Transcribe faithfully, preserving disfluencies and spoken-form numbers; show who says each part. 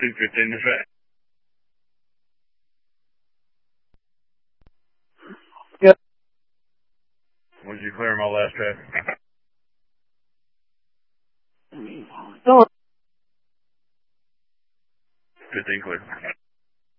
Speaker 1: two fifteen, that's right.
Speaker 2: Yep.
Speaker 1: When did you clear my last traffic?
Speaker 2: No.
Speaker 1: fifteen clear.